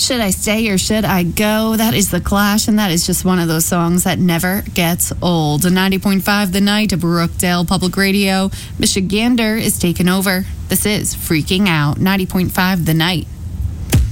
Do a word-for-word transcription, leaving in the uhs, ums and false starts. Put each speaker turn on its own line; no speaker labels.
Should I Stay or Should I Go? That is The Clash, and that is just one of those songs that never gets old. ninety point five The Night of Brookdale Public Radio. Michigander is taking over. This is Freaking Out. ninety point five The Night.